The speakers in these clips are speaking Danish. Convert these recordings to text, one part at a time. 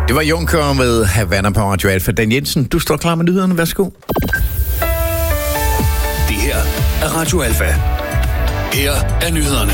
Det var Juncker med Havana på Radio Alfa. Dan Jensen, du står klar med nyhederne. Værsgo. Det her er Radio Alfa. Her er nyhederne.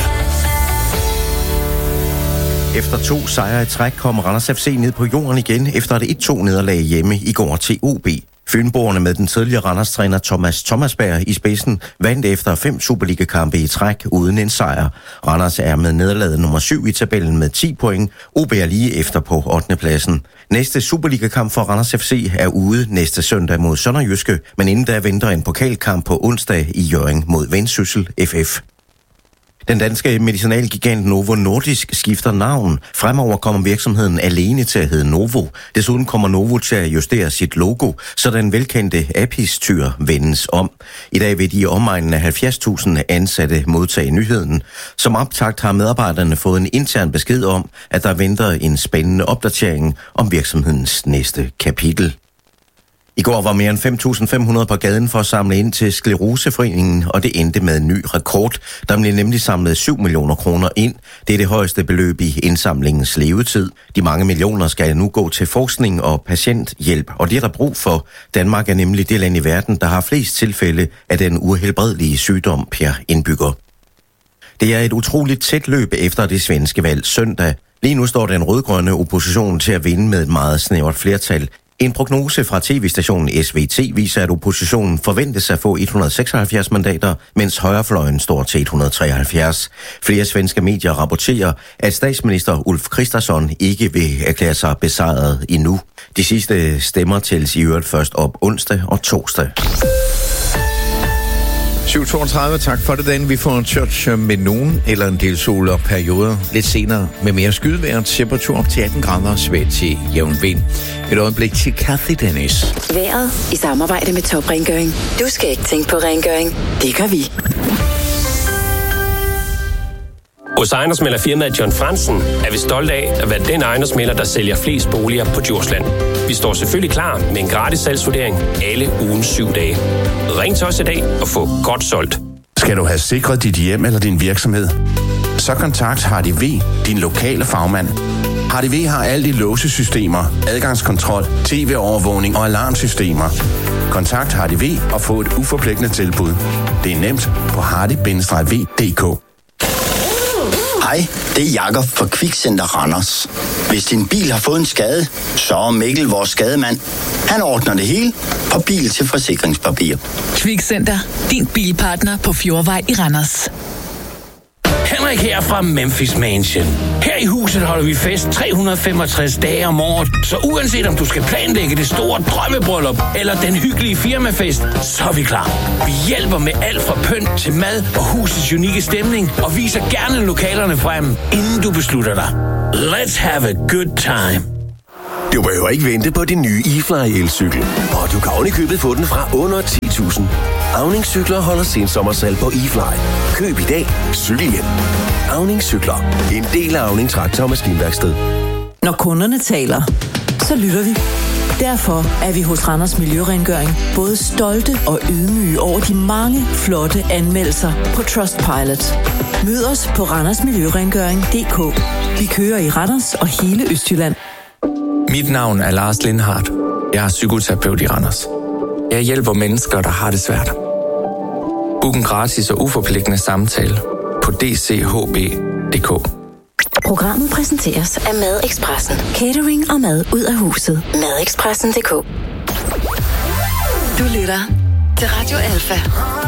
Efter 2 sejre i træk kom Randers FC ned på jorden igen efter et 1-2-nederlag hjemme i går til OB. Fynboerne med den tidligere Randers-træner Thomas Thomasberg i spidsen vandt efter 5 Superliga-kampe i træk uden en sejr. Randers er med nederlaget nummer 7 i tabellen med 10 point. OB er lige efter på 8. pladsen. Næste Superliga-kamp for Randers FC er ude næste søndag mod Sønderjyske, men inden da venter en pokalkamp på onsdag i Hjørring mod Vendsyssel FF. Den danske medicinalgigant Novo Nordisk skifter navn. Fremover kommer virksomheden alene til at hedde Novo. Desuden kommer Novo til at justere sit logo, så den velkendte Apis-tyr vendes om. I dag vil de i omegnen af 70.000 ansatte modtage nyheden. Som optakt har medarbejderne fået en intern besked om, at der venter en spændende opdatering om virksomhedens næste kapitel. I går var mere end 5.500 på gaden for at samle ind til Skleroseforeningen, og det endte med en ny rekord. Der blev nemlig samlet 7 millioner kroner ind. Det er det højeste beløb i indsamlingens levetid. De mange millioner skal nu gå til forskning og patienthjælp, og det er der brug for. Danmark er nemlig det land i verden, der har flest tilfælde af den uhelbredelige sygdom per indbygger. Det er et utroligt tæt løb efter det svenske valg søndag. Lige nu står den rødgrønne opposition til at vinde med et meget snævert flertal. En prognose fra tv-stationen SVT viser, at oppositionen forventes at få 176 mandater, mens højrefløjen står til 173. Flere svenske medier rapporterer, at statsminister Ulf Kristersson ikke vil erklære sig besejret endnu. De sidste stemmer tælles i øvrigt først op onsdag og torsdag. 7.32, tak for det, Dan. Vi får en touch med nogen eller en del sol og perioder. Lidt senere med mere skydevejr, temperatur op til 18 grader, svag til jævn vind. Et øjeblik til Kathy Dennis. Vejret i samarbejde med Top Rengøring. Du skal ikke tænke på rengøring. Det gør vi. Hos ejendomsmæglerfirmaet John Fransen er vi stolte af at være den ejendomsmægler, der sælger flest boliger på Djursland. Vi står selvfølgelig klar med en gratis salgsvurdering alle ugens 7 dage. Ring til os i dag og få godt solgt. Skal du have sikret dit hjem eller din virksomhed? Så kontakt Hardy V, din lokale fagmand. Hardy V har alle de låsesystemer, adgangskontrol, tv-overvågning og alarmsystemer. Kontakt Hardy V og få et uforpligtende tilbud. Det er nemt på hardy-v.dk. Hej, det er Jakob fra Kvikcenter Randers. Hvis din bil har fået en skade, så er Mikkel vores skademand. Han ordner det hele fra bil til forsikringspapir. Kvikcenter, din bilpartner på Fjordvej i Randers. Henrik her fra Memphis Mansion. Her i huset holder vi fest 365 dage om året, så uanset om du skal planlægge det store drømmebryllup eller den hyggelige firmafest, så er vi klar. Vi hjælper med alt fra pynt til mad og husets unikke stemning og viser gerne lokalerne frem, inden du beslutter dig. Let's have a good time. Du behøver ikke vente på din nye eFly elcykel, og du kan ovenikøbet få den fra under 10.000. Auningscykler holder sensommersalg på eFly. Køb i dag, cykel hjem. Auningscykler. En del af Auning Traktor- og Maskinværksted. Når kunderne taler, så lytter vi. Derfor er vi hos Randers Miljørengøring både stolte og ydmyge over de mange flotte anmeldelser på Trustpilot. Mød os på randersmiljørengøring.dk. Vi kører i Randers og hele Østjylland. Mit navn er Lars Lindhardt. Jeg er psykoterapeut i Randers. Jeg hjælper mennesker, der har det svært. Book en gratis og uforpligtende samtale på dchb.dk. Programmet præsenteres af Madexpressen. Catering og mad ud af huset. Madexpressen.dk. Du lytter til Radio Alfa.